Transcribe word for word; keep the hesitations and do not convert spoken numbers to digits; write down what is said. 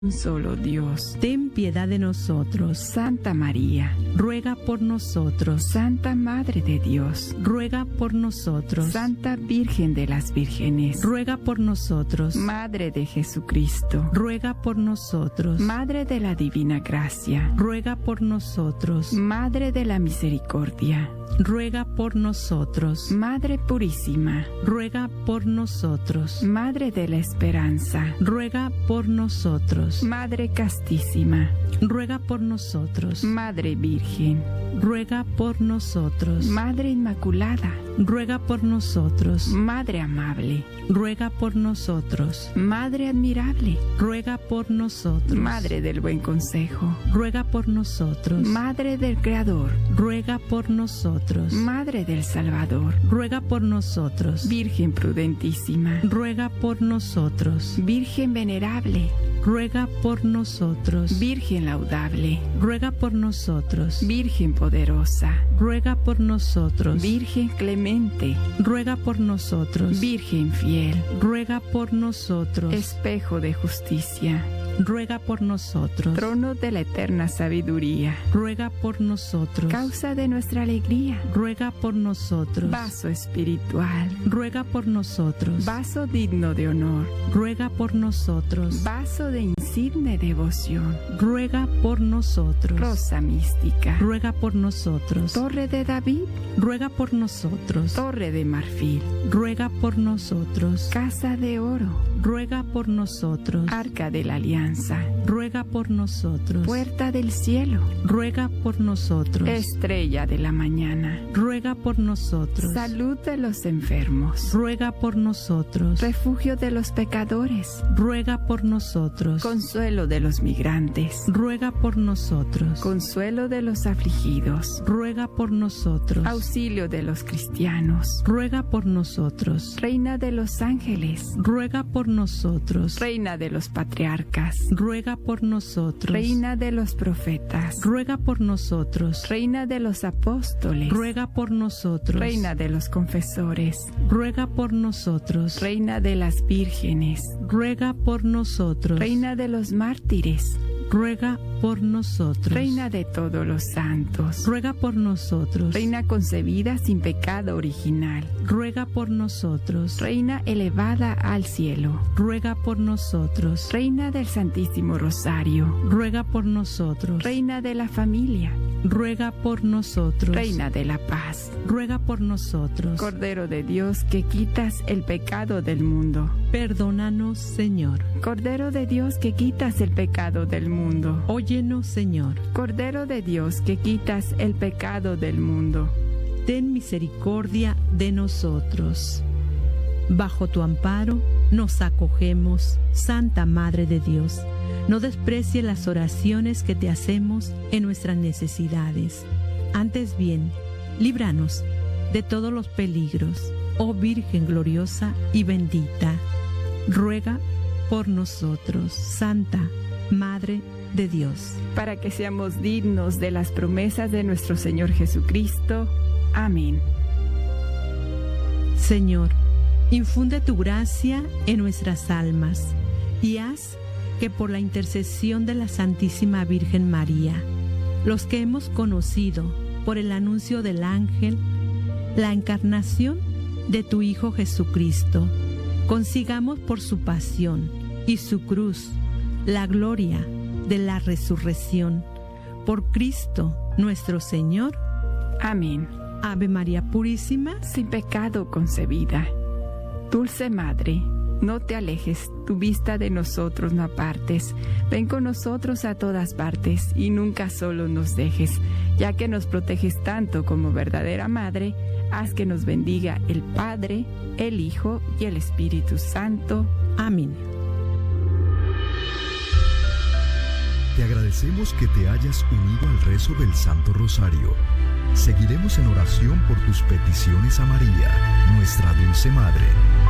un solo Dios. Ten piedad de nosotros. Santa María, Ruega por nosotros. Santa Madre de Dios, Ruega por nosotros. Santa Virgen de las Vírgenes, Ruega por nosotros. Madre de Jesucristo, Ruega por nosotros. Madre de la Divina Gracia, Ruega por nosotros. Madre de la Misericordia, Ruega por nosotros. Madre Purísima, Ruega por nosotros. Madre de la Esperanza, Ruega por nosotros. Madre Castísima, Ruega por nosotros. Madre Virgen, Ruega por nosotros. Madre Inmaculada, Ruega por nosotros. Madre Amable, Ruega por nosotros. Madre Admirable, Ruega por nosotros. Madre del Buen Consejo, Ruega por nosotros. Madre del Creador, Ruega por nosotros. Madre del Salvador, Ruega por nosotros. Virgen prudentísima, Ruega por nosotros. Virgen venerable, Ruega por nosotros. Virgen laudable, Ruega por nosotros. Virgen poderosa, Ruega por nosotros. Virgen clemente, Ruega por nosotros. Virgen fiel, Ruega por nosotros. espejo de justicia, Ruega por nosotros. trono de la eterna sabiduría, Ruega por nosotros. causa de nuestra alegría, Ruega por nosotros. vaso espiritual, Ruega por nosotros. vaso digno de honor, Ruega por nosotros. vaso de insigne devoción, Ruega por nosotros. rosa mística, Ruega por nosotros. torre de David, Ruega por nosotros. torre de marfil, Ruega por nosotros. casa de oro, Ruega por nosotros. arca de la alianza, Ruega por nosotros. puerta del cielo, Ruega por nosotros. estrella de la mañana, Ruega por nosotros. salud de los enfermos, Ruega por nosotros. refugio de los pecadores, Ruega por nosotros. consuelo de los migrantes, Ruega por nosotros. consuelo de los afligidos, Ruega por nosotros. auxilio de los cristianos, Ruega por nosotros. reina de los ángeles, Ruega por nosotros. reina de los patriarcas, Ruega por nosotros. reina de los profetas, Ruega por nosotros. reina de los apóstoles, Ruega por nosotros. reina de los confesores, Ruega por nosotros. reina de las vírgenes, Ruega por nosotros. reina de los mártires, Ruega por nosotros. reina de todos los santos, Ruega por nosotros. reina concebida sin pecado original, Ruega por nosotros. reina elevada al cielo, Ruega por nosotros. reina del Santísimo Rosario, Ruega por nosotros. reina de la familia, Ruega por nosotros. reina de la paz, Ruega por nosotros. Cordero de Dios que quitas el pecado del mundo, Perdónanos, Señor. Cordero de Dios que quitas el pecado del mundo, Óyenos, Señor. Cordero de Dios que quitas el pecado del mundo, Ten misericordia de nosotros. Bajo tu amparo nos acogemos, Santa Madre de Dios. No desprecie las oraciones que te hacemos en nuestras necesidades. Antes bien, líbranos de todos los peligros, oh Virgen gloriosa y bendita. Ruega por nosotros, Santa Madre de Dios. para que seamos dignos de las promesas de nuestro Señor Jesucristo. Amén. Señor, infunde tu gracia en nuestras almas y haz que por la intercesión de la Santísima Virgen María, los que hemos conocido por el anuncio del ángel la encarnación de tu Hijo Jesucristo, consigamos por su pasión y su cruz la gloria de la resurrección. Por Cristo nuestro Señor. Amén. Ave María Purísima, Sin pecado concebida. Dulce Madre, no te alejes, tu vista de nosotros no apartes. Ven con nosotros a todas partes y nunca solo nos dejes. Ya que nos proteges tanto como verdadera Madre, haz que nos bendiga el Padre, el Hijo y el Espíritu Santo. amén. Te agradecemos que te hayas unido al rezo del Santo Rosario. Seguiremos en oración por tus peticiones a María, nuestra dulce Madre.